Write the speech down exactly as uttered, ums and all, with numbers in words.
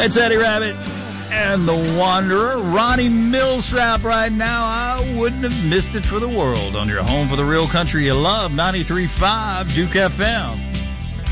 It's Eddie Rabbit and the Wanderer, Ronnie Millsap right now. I wouldn't have missed it for the world on your home for the real country you love, ninety-three point five Duke F M.